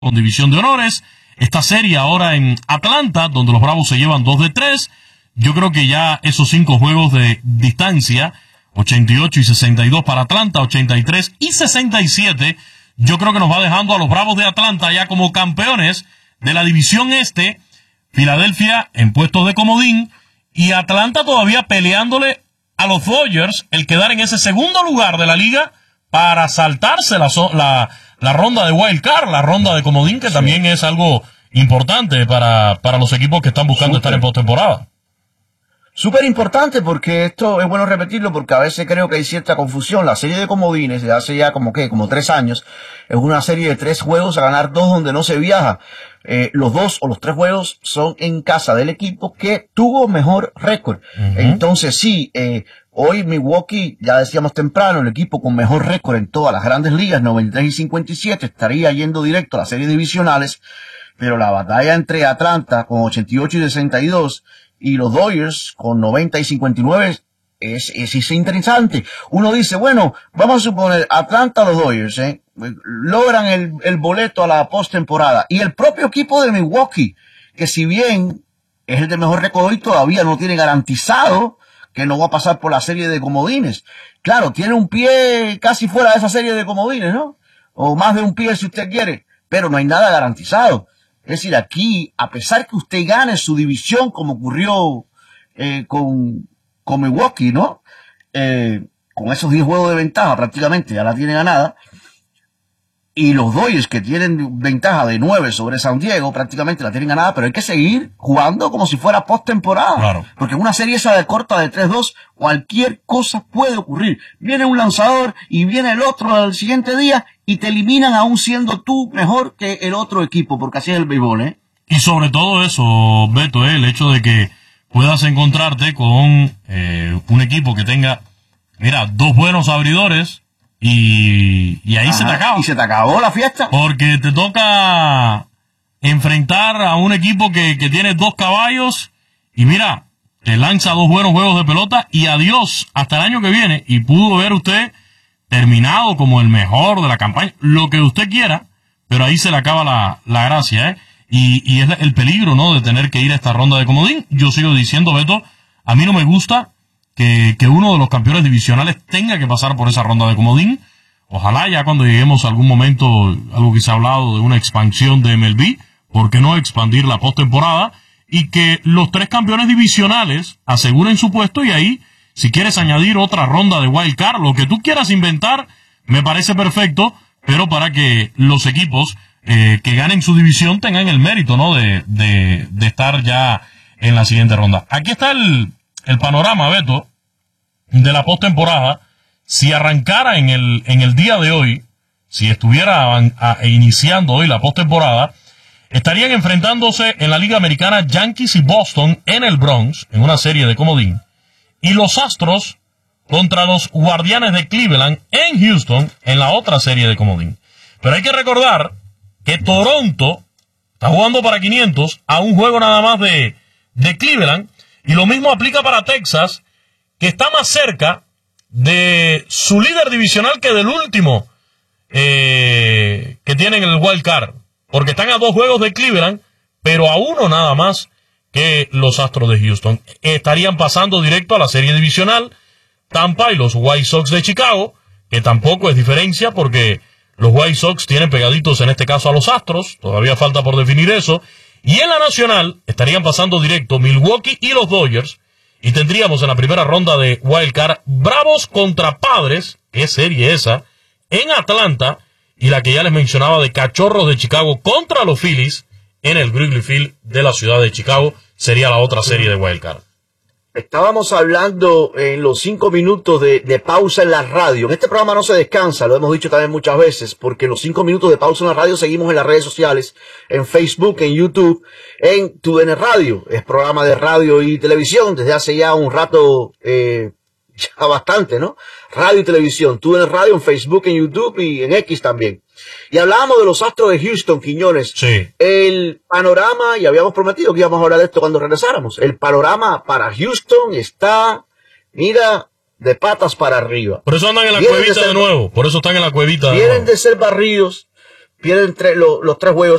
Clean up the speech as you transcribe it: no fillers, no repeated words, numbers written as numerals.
con división de honores. Esta serie ahora en Atlanta, donde los Bravos se llevan 2-3. Yo creo que ya esos 5 juegos de distancia, 88 y 62 para Atlanta, 83 y 67, yo creo que nos va dejando a los Bravos de Atlanta ya como campeones de la división este. Filadelfia en puestos de comodín y Atlanta todavía peleándole a los Dodgers el quedar en ese segundo lugar de la liga para saltarse la ronda de wild card, la ronda de comodín, que también es algo importante para los equipos que están buscando estar en postemporada. Súper importante, porque esto es bueno repetirlo, porque a veces creo que hay cierta confusión. La serie de comodines de hace ya como 3 años es una serie de 3 juegos a ganar 2 donde no se viaja. Los 2 o los 3 juegos son en casa del equipo que tuvo mejor récord. Entonces sí, hoy Milwaukee, ya decíamos temprano, el equipo con mejor récord en todas las grandes ligas, 93 y 57, estaría yendo directo a las series divisionales, pero la batalla entre Atlanta con 88 y 62 y los Dodgers con 90 y 59 es interesante. Uno dice, bueno, vamos a suponer, Atlanta, los Dodgers, logran el boleto a la postemporada. Y el propio equipo de Milwaukee, que si bien es el de mejor récord hoy, todavía no tiene garantizado que no va a pasar por la serie de comodines. Claro, tiene un pie casi fuera de esa serie de comodines, ¿no? O más de un pie si usted quiere, pero no hay nada garantizado. Es decir, aquí, a pesar que usted gane su división, como ocurrió con Milwaukee, ¿no? Con esos 10 juegos de ventaja prácticamente ya la tiene ganada. Y los Dodgers, que tienen ventaja de 9 sobre San Diego, prácticamente la tienen ganada, pero hay que seguir jugando como si fuera postemporada. Claro. Porque en una serie esa de corta de 3-2, cualquier cosa puede ocurrir. Viene un lanzador y viene el otro al siguiente día y te eliminan aún siendo tú mejor que el otro equipo, porque así es el béisbol, ¿eh? Y sobre todo eso, Beto, el hecho de que puedas encontrarte con un equipo que tenga, 2 buenos abridores, y ahí se te acaba. Y se te acabó la fiesta. Porque te toca enfrentar a un equipo que tiene 2 caballos y te lanza 2 buenos juegos de pelota y adiós hasta el año que viene. Y pudo ver usted terminado como el mejor de la campaña, lo que usted quiera, pero ahí se le acaba la gracia, ¿eh? Y es el peligro, ¿no?, de tener que ir a esta ronda de comodín. Yo sigo diciendo, Beto, a mí no me gusta que uno de los campeones divisionales tenga que pasar por esa ronda de comodín. Ojalá ya cuando lleguemos a algún momento, algo que se ha hablado de una expansión de MLB, ¿por qué no expandir la postemporada? Y que los 3 campeones divisionales aseguren su puesto, y ahí, si quieres añadir otra ronda de wild card, lo que tú quieras inventar, me parece perfecto, pero para que los equipos que ganen su división tengan el mérito, ¿no?, de estar ya en la siguiente ronda. Aquí está el panorama, Beto, de la postemporada. Si arrancara en el día de hoy, si estuviera iniciando hoy la postemporada, estarían enfrentándose en la Liga Americana Yankees y Boston en el Bronx, en una serie de comodín, y los Astros contra los Guardianes de Cleveland en Houston en la otra serie de comodín. Pero hay que recordar que Toronto está jugando para 500 a un juego nada más de Cleveland, y lo mismo aplica para Texas, que está más cerca de su líder divisional que del último que tienen el wild card, porque están a 2 juegos de Cleveland, pero a 1 nada más que los Astros de Houston. Estarían pasando directo a la serie divisional Tampa y los White Sox de Chicago, que tampoco es diferencia, porque los White Sox tienen pegaditos en este caso a los Astros, todavía falta por definir eso. Y en la nacional estarían pasando directo Milwaukee y los Dodgers, y tendríamos en la primera ronda de wild card Bravos contra Padres, ¿qué serie esa?, en Atlanta, y la que ya les mencionaba de Cachorros de Chicago contra los Phillies en el Wrigley Field de la ciudad de Chicago, sería la otra serie de wild card. Estábamos hablando en los 5 minutos de pausa en la radio. En este programa no se descansa, lo hemos dicho también muchas veces, porque los 5 minutos de pausa en la radio seguimos en las redes sociales, en Facebook, en YouTube, en TUDN Radio. Es programa de radio y televisión desde hace ya un rato, ya bastante, ¿no? Radio y televisión, TUDN Radio en Facebook, en YouTube y en X también. Y hablábamos de los Astros de Houston, Quiñones. Sí. El panorama, y habíamos prometido que íbamos a hablar de esto cuando regresáramos. El panorama para Houston está, de patas para arriba. Por eso andan en la cuevita de nuevo. Por eso están en la cuevita de nuevo. Vienen de ser barridos, pierden los tres juegos